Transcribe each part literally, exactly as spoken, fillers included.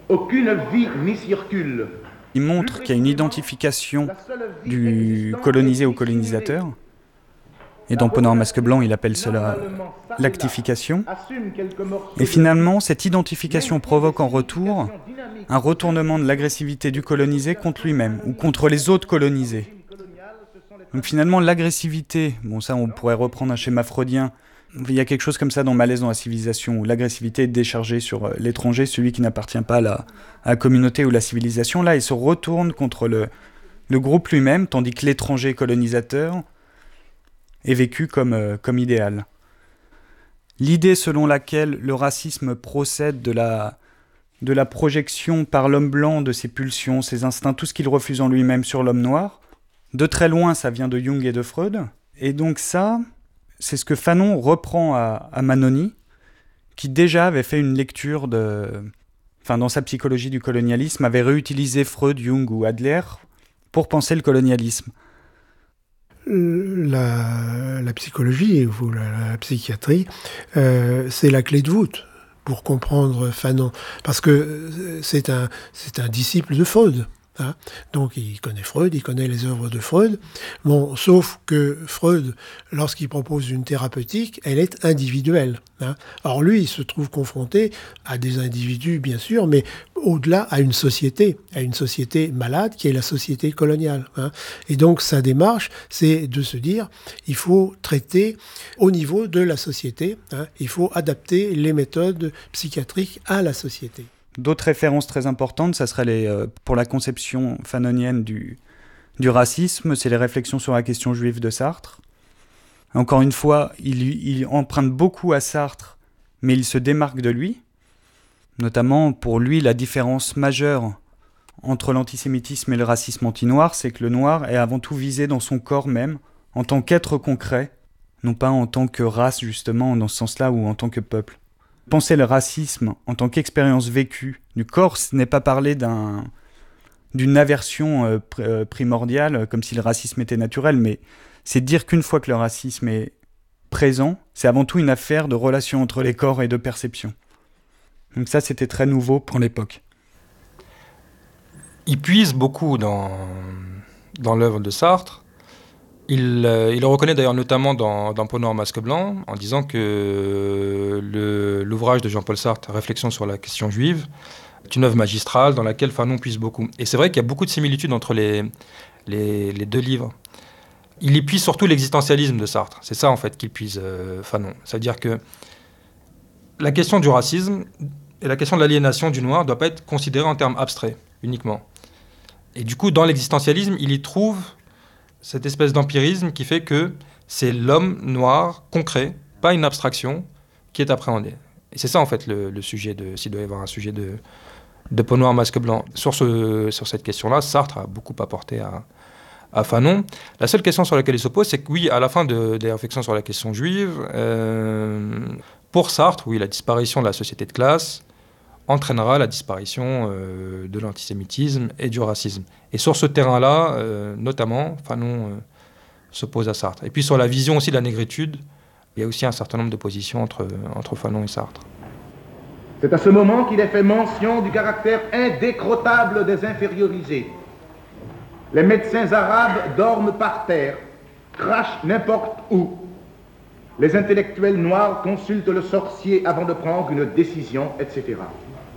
aucune vie n'y circule. Il montre qu'il y a une identification du colonisé au colonisateur. Et dans Peau noire masque blanc, il appelle cela l'actification. Et finalement, cette identification provoque en retour un retournement de l'agressivité du colonisé contre lui-même ou contre les autres colonisés. Donc finalement, l'agressivité, bon ça on pourrait reprendre un schéma freudien, il y a quelque chose comme ça dans Malaise dans la civilisation, où l'agressivité est déchargée sur l'étranger, celui qui n'appartient pas à la, à la communauté ou la civilisation. Là, il se retourne contre le, le groupe lui-même, tandis que l'étranger colonisateur est vécu comme, euh, comme idéal. L'idée selon laquelle le racisme procède de la, de la projection par l'homme blanc de ses pulsions, ses instincts, tout ce qu'il refuse en lui-même sur l'homme noir, de très loin, ça vient de Jung et de Freud. Et donc ça, c'est ce que Fanon reprend à, à Manoni, qui déjà avait fait une lecture de... Enfin, dans sa psychologie du colonialisme, avait réutilisé Freud, Jung ou Adler pour penser le colonialisme. La, la psychologie ou la, la psychiatrie, euh, c'est la clé de voûte pour comprendre Fanon, parce que c'est un, c'est un disciple de Freud. Hein. Donc il connaît Freud, il connaît les œuvres de Freud. Bon, sauf que Freud, lorsqu'il propose une thérapeutique, elle est individuelle. Hein. Or lui, il se trouve confronté à des individus, bien sûr, mais au-delà à une société, à une société malade qui est la société coloniale. Hein. Et donc sa démarche, c'est de se dire, il faut traiter au niveau de la société, hein. Il faut adapter les méthodes psychiatriques à la société. D'autres références très importantes, ça serait les, euh, pour la conception fanonienne du, du racisme, c'est les réflexions sur la question juive de Sartre. Encore une fois, il, il emprunte beaucoup à Sartre, mais il se démarque de lui. Notamment, pour lui, la différence majeure entre l'antisémitisme et le racisme anti-noir, c'est que le noir est avant tout visé dans son corps même, en tant qu'être concret, non pas en tant que race, justement, dans ce sens-là, ou en tant que peuple. Penser le racisme en tant qu'expérience vécue du corps, ce n'est pas parler d'un, d'une aversion euh, pr- euh, primordiale, comme si le racisme était naturel, mais c'est dire qu'une fois que le racisme est présent, c'est avant tout une affaire de relation entre les corps et de perception. Donc ça, c'était très nouveau pour l'époque. Il puise beaucoup dans, dans l'œuvre de Sartre. Il, euh, il le reconnaît d'ailleurs notamment dans, dans Peau noire masque blanc, en disant que le, l'ouvrage de Jean-Paul Sartre, Réflexions sur la question juive, est une œuvre magistrale dans laquelle Fanon puise beaucoup. Et c'est vrai qu'il y a beaucoup de similitudes entre les, les, les deux livres. Il y puise surtout l'existentialisme de Sartre. C'est ça en fait qu'il puise euh, Fanon. C'est-à-dire que la question du racisme et la question de l'aliénation du noir ne doit pas être considérée en termes abstraits uniquement. Et du coup, dans l'existentialisme, il y trouve cette espèce d'empirisme qui fait que c'est l'homme noir concret, pas une abstraction, qui est appréhendé. Et c'est ça en fait le, le sujet de, s'il doit y avoir un sujet de, de Peau noire masque blanc. Sur, ce, sur cette question-là, Sartre a beaucoup apporté à, à Fanon. La seule question sur laquelle il s'oppose, c'est que oui, à la fin de, des réflexions sur la question juive, euh, pour Sartre, oui, la disparition de la société de classe entraînera la disparition euh, de l'antisémitisme et du racisme. Et sur ce terrain-là, euh, notamment, Fanon euh, s'oppose à Sartre. Et puis sur la vision aussi de la négritude, il y a aussi un certain nombre de positions entre, entre Fanon et Sartre. C'est à ce moment qu'il est fait mention du caractère indécrottable des infériorisés. Les médecins arabes dorment par terre, crachent n'importe où. Les intellectuels noirs consultent le sorcier avant de prendre une décision, et cetera.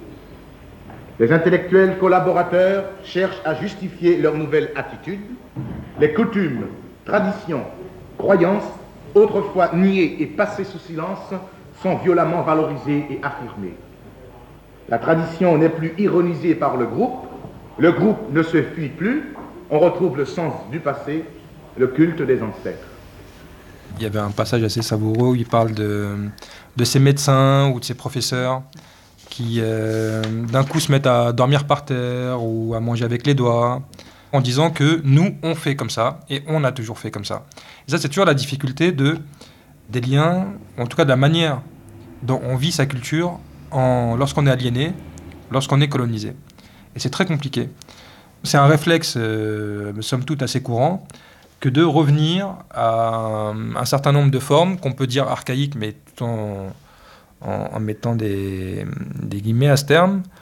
Les intellectuels collaborateurs cherchent à justifier leur nouvelle attitude. Les coutumes, traditions, croyances, autrefois niées et passées sous silence, sont violemment valorisées et affirmées. La tradition n'est plus ironisée par le groupe, le groupe ne se fuit plus, on retrouve le sens du passé, le culte des ancêtres. Il y avait un passage assez savoureux où il parle de, de ses médecins ou de ses professeurs qui, euh, d'un coup, se mettent à dormir par terre ou à manger avec les doigts, en disant que nous, on fait comme ça, et on a toujours fait comme ça. Et ça, c'est toujours la difficulté de, des liens, en tout cas de la manière dont on vit sa culture en, lorsqu'on est aliéné, lorsqu'on est colonisé. Et c'est très compliqué. C'est un réflexe, euh, somme toute, assez courant, que de revenir à un certain nombre de formes qu'on peut dire archaïques, mais tout en, en, en mettant des, des guillemets à ce terme,